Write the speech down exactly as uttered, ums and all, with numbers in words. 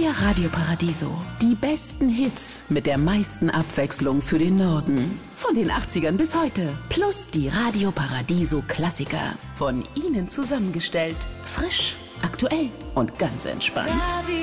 Euer Radio Paradiso. Die besten Hits mit der meisten Abwechslung für den Norden. Von den achtzigern bis heute. Plus die Radio Paradiso Klassiker. Von Ihnen zusammengestellt. Frisch, aktuell und ganz entspannt.